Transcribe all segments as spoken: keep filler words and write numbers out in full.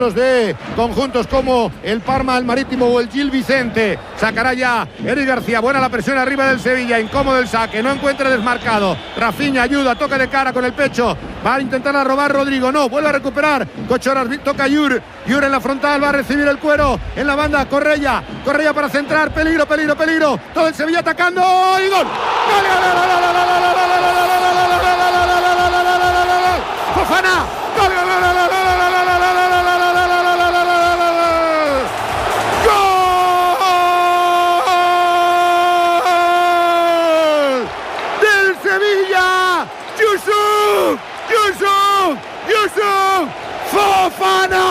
de conjuntos como el Parma, el Marítimo o el Gil Vicente. Sacará ya Eric García. Buena la presión arriba del Sevilla. Incómodo el saque. No encuentra desmarcado. Rafinha ayuda. Toca de cara con el pecho. Va a intentar a robar Rodrigo. No. Vuelve a recuperar. Cochoras. Toca Yur. Yur en la frontal. Va a recibir el cuero. En la banda. Correia. Correia para centrar. Peligro, peligro, peligro. Todo el Sevilla atacando. ¡Y gol! ¡Fofana! ¡Gol! ¡Fofana!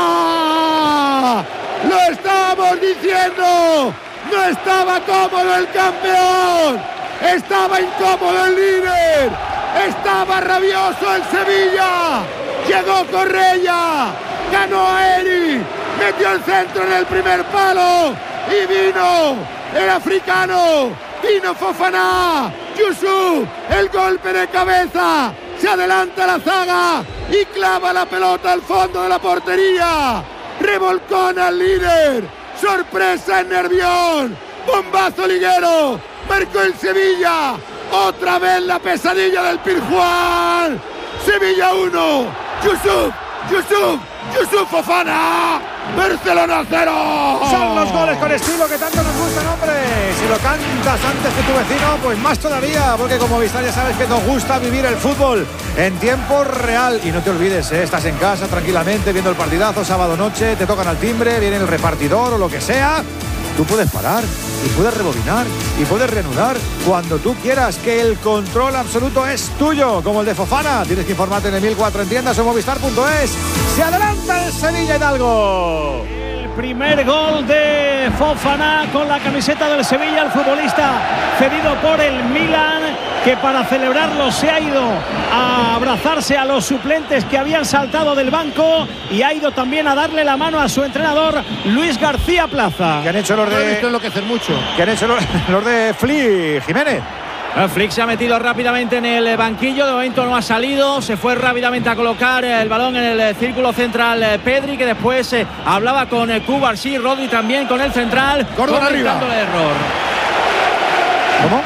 ¡Lo estamos diciendo! No estaba cómodo el campeón, estaba incómodo el líder, estaba rabioso el Sevilla. Llegó Correia, ganó a Eri, metió el centro en el primer palo y vino el africano, vino Fofana. Yusuf, el golpe de cabeza. Se adelanta la zaga y clava la pelota al fondo de la portería. Revolcón al líder. Sorpresa en Nervión. Bombazo liguero. Marcó el Sevilla. Otra vez la pesadilla del Pizjuán. Sevilla uno. Yusuf. Yusuf. Yusuf Fofana. Barcelona cero. Son los goles con estilo que tanto nos gustan, hombre. Si lo cantas antes que tu vecino, pues más todavía, porque como Vistal ya sabes que nos gusta vivir el fútbol en tiempo real. Y no te olvides, ¿eh? Estás en casa tranquilamente viendo el partidazo, sábado noche, te tocan al timbre, viene el repartidor o lo que sea. Tú puedes parar y puedes rebobinar y puedes reanudar cuando tú quieras, que el control absoluto es tuyo, como el de Fofana. Tienes que informarte en el mil cuatro en tiendas o movistar punto es. Se adelanta el Sevilla Hidalgo. El primer gol de Fofana con la camiseta del Sevilla, el futbolista cedido por el Milan, que para celebrarlo se ha ido a abrazarse a los suplentes que habían saltado del banco y ha ido también a darle la mano a su entrenador Luis García Plaza. ¿Qué han hecho los de Esto enloquecer mucho? ¿Qué han hecho los, los de Flick, Jiménez? El Flick se ha metido rápidamente en el banquillo, de momento no ha salido, se fue rápidamente a colocar el balón en el círculo central Pedri, que después eh, hablaba con Cubarsí, Rodri también con el central. Córdoba arriba. El error. ¿Cómo?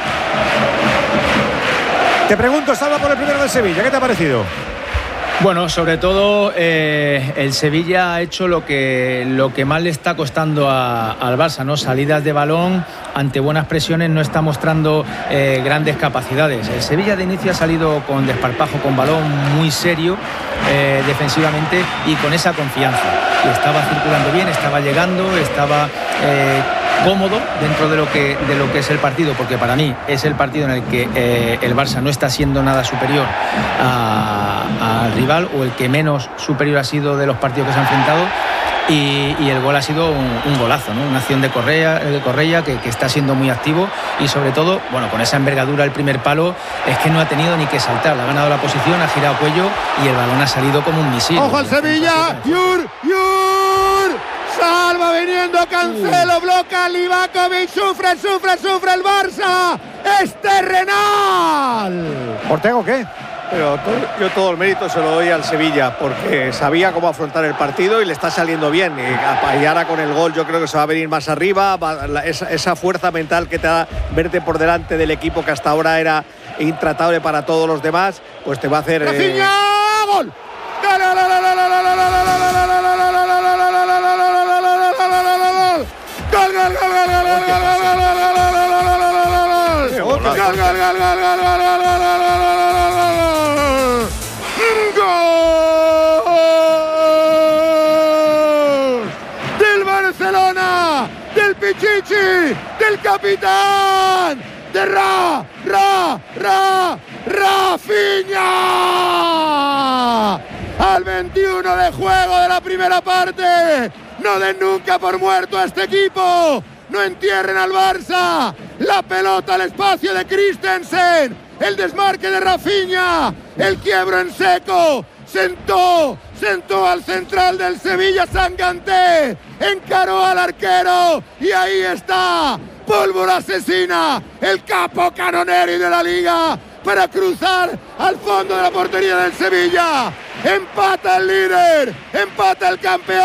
Te pregunto, salva por el primero del Sevilla, ¿qué te ha parecido? Bueno, sobre todo eh, el Sevilla ha hecho lo que, lo que más le está costando a, al Barça, ¿no? Salidas de balón, ante buenas presiones no está mostrando eh, grandes capacidades. El Sevilla de inicio ha salido con desparpajo, con balón muy serio eh, defensivamente y con esa confianza. Y estaba circulando bien, estaba llegando, estaba eh, cómodo dentro de lo, que, de lo que es el partido, porque para mí es el partido en el que eh, el Barça no está siendo nada superior al rival, o el que menos superior ha sido de los partidos que se han enfrentado. Y, y el gol ha sido un, un golazo, ¿no? Una acción de Correia, de Correia que, que está siendo muy activo y sobre todo, bueno, con esa envergadura el primer palo es que no ha tenido ni que saltar, ha ganado la posición, ha girado cuello y el balón ha salido como un misil. ¡Ojo al Sevilla! ¡Yur! ¡Yur! ¡Salva viniendo Cancelo! Uh. ¡Bloca Livakovic! ¡Sufre, sufre, sufre el Barça! ¡Es terrenal! ¿Ortega o qué? Pero todo, yo todo el mérito se lo doy al Sevilla, porque sabía cómo afrontar el partido y le está saliendo bien. Y, y ahora con el gol yo creo que se va a venir más arriba. Va, la, esa, esa fuerza mental que te da verte por delante del equipo que hasta ahora era intratable para todos los demás, pues te va a hacer... ¡Rafinha! Eh... ¡Gol! ¡Gol, gol, gol, gol, gol, gol, gol, gol, gol, Pichichi, del capitán, de Ra, Ra, Ra, Rafinha. Al veintiuno de juego de la primera parte. No den nunca por muerto a este equipo. No entierren al Barça. La pelota al espacio de Christensen. El desmarque de Rafinha. El quiebro en seco. Sentó, sentó al central del Sevilla, Sanganté, encaró al arquero y ahí está, pólvora asesina, el capo Canoneri de la Liga para cruzar al fondo de la portería del Sevilla. empata el líder, empata el campeón.